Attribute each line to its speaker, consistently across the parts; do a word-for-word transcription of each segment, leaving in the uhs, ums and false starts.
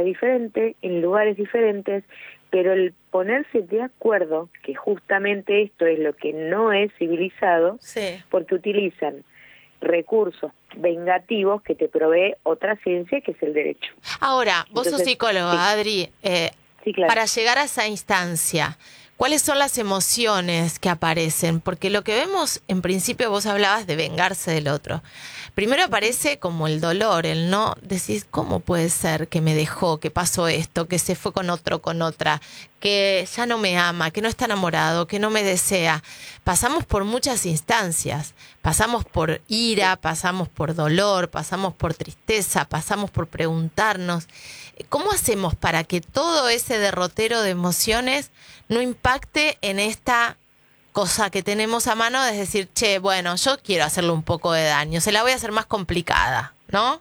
Speaker 1: diferente, en lugares diferentes, pero el ponerse de acuerdo, que justamente esto es lo que no es civilizado,
Speaker 2: sí.
Speaker 1: porque utilizan recursos vengativos que te provee otra ciencia, que es el derecho.
Speaker 2: Ahora, vos
Speaker 1: Entonces,
Speaker 2: sos psicóloga,
Speaker 1: sí,
Speaker 2: Adri, eh,
Speaker 1: sí, claro.
Speaker 2: para llegar a esa instancia, ¿cuáles son las emociones que aparecen? Porque lo que vemos, en principio vos hablabas de vengarse del otro. Primero aparece como el dolor, el no, decís, ¿cómo puede ser que me dejó, que pasó esto, que se fue con otro, con otra, que ya no me ama, que no está enamorado, que no me desea? Pasamos por muchas instancias, pasamos por ira, pasamos por dolor, pasamos por tristeza, pasamos por preguntarnos, ¿cómo hacemos para que todo ese derrotero de emociones no impacte en esta cosa que tenemos a mano, de decir, che, bueno, yo quiero hacerle un poco de daño, se la voy a hacer más complicada, ¿no?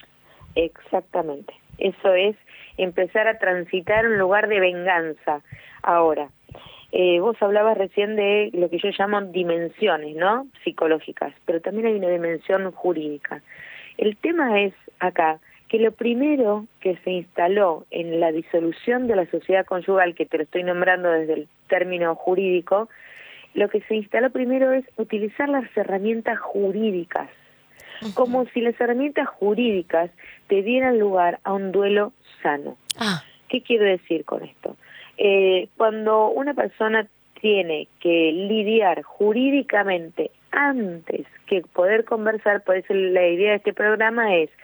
Speaker 1: Exactamente. Eso es empezar a transitar un lugar de venganza. Ahora, eh, vos hablabas recién de lo que yo llamo dimensiones, ¿no? Psicológicas, pero también hay una dimensión jurídica. El tema es acá que lo primero que se instaló en la disolución de la sociedad conyugal, que te lo estoy nombrando desde el término jurídico, lo que se instaló primero es utilizar las herramientas jurídicas, como si las herramientas jurídicas te dieran lugar a un duelo sano.
Speaker 2: Ah.
Speaker 1: ¿Qué quiero decir con esto? Eh, cuando una persona tiene que lidiar jurídicamente antes que poder conversar, por eso la idea de este programa es,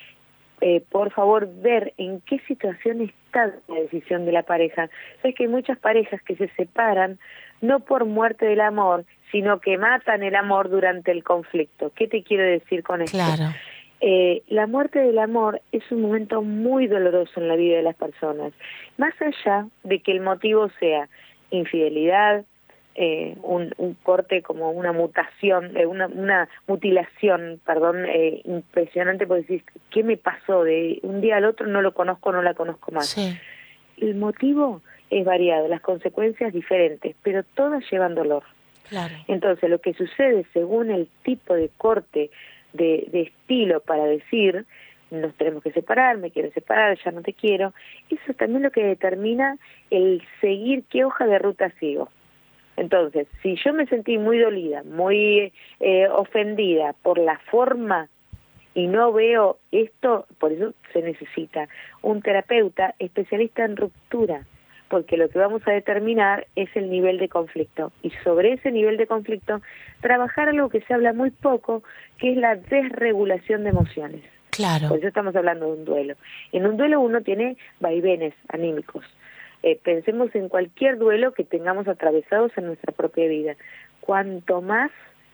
Speaker 1: eh, por favor, ver en qué situación está la decisión de la pareja. Sabes que hay muchas parejas que se separan no por muerte del amor, sino que matan el amor durante el conflicto. ¿Qué te quiero decir con esto?
Speaker 2: Claro.
Speaker 1: Eh, la muerte del amor es un momento muy doloroso en la vida de las personas, más allá de que el motivo sea infidelidad, eh, un, un corte como una mutación, eh, una, una mutilación, perdón, eh, impresionante, porque decís, ¿qué me pasó? De un día al otro no lo conozco, no la conozco más.
Speaker 2: Sí.
Speaker 1: El motivo es variado, las consecuencias diferentes, pero todas llevan dolor.
Speaker 2: Claro.
Speaker 1: Entonces, lo que sucede según el tipo de corte, de, de estilo para decir, nos tenemos que separar, me quiero separar, ya no te quiero, eso es también lo que determina el seguir qué hoja de ruta sigo. Entonces, si yo me sentí muy dolida, muy eh, ofendida por la forma y no veo esto, por eso se necesita un terapeuta especialista en ruptura, porque lo que vamos a determinar es el nivel de conflicto. Y sobre ese nivel de conflicto, trabajar algo que se habla muy poco, que es la desregulación de emociones.
Speaker 2: Claro.
Speaker 1: Por eso estamos hablando de un duelo. En un duelo uno tiene vaivenes anímicos. Eh, pensemos en cualquier duelo que tengamos atravesados en nuestra propia vida. Cuanto más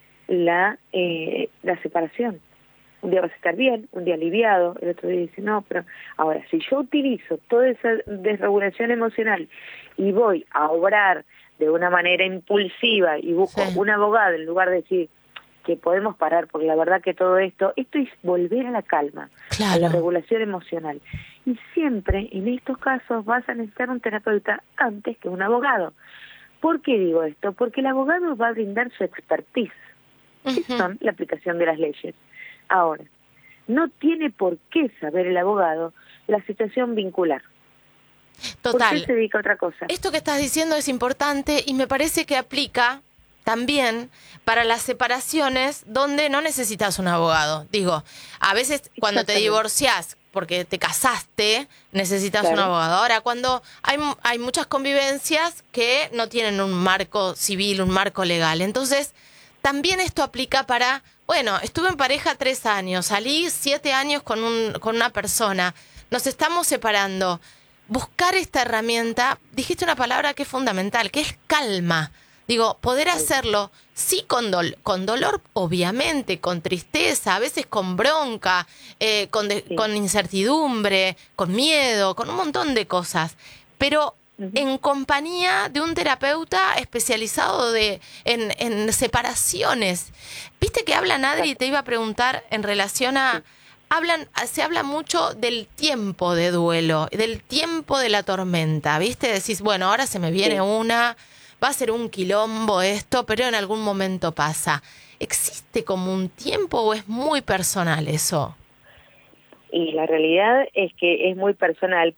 Speaker 1: la, eh, la separación. Un día vas a estar bien, un día aliviado, el otro día dice, no, pero ahora, si yo utilizo toda esa desregulación emocional y voy a obrar de una manera impulsiva y busco
Speaker 2: Sí.
Speaker 1: un abogado en lugar de decir que podemos parar, porque la verdad que todo esto, esto es volver a la calma,
Speaker 2: Claro.
Speaker 1: a la regulación emocional. Y siempre en estos casos vas a necesitar un terapeuta antes que un abogado. ¿Por qué digo esto? Porque el abogado va a brindar su expertise, que
Speaker 2: Uh-huh.
Speaker 1: son la aplicación de las leyes. Ahora, no tiene por qué saber el abogado la situación vincular.
Speaker 2: Total.
Speaker 1: ¿Por qué se dedica a otra cosa?
Speaker 2: Esto que estás diciendo es importante y me parece que aplica también para las separaciones donde no necesitas un abogado. Digo, a veces cuando te divorciás porque te casaste, necesitas
Speaker 1: Claro.
Speaker 2: un abogado. Ahora, cuando hay, hay muchas convivencias que no tienen un marco civil, un marco legal. Entonces, también esto aplica para, bueno, estuve en pareja tres años, salí siete años con, un, con una persona, nos estamos separando. Buscar esta herramienta, dijiste una palabra que es fundamental, que es calma. Digo, poder hacerlo, sí, con, dol con dolor, obviamente, con tristeza, a veces con bronca, eh, con, de sí. con incertidumbre, con miedo, con un montón de cosas, pero uh-huh. en compañía de un terapeuta especializado de, en, en separaciones. ¿Viste que hablan, Adri? Te iba a preguntar en relación a... Sí. Hablan, se habla mucho del tiempo de duelo, del tiempo de la tormenta, ¿viste? Decís, bueno, ahora se me viene sí. una, va a ser un quilombo esto, pero en algún momento pasa. ¿Existe como un tiempo o es muy personal eso?
Speaker 1: Y la realidad es que es muy personal,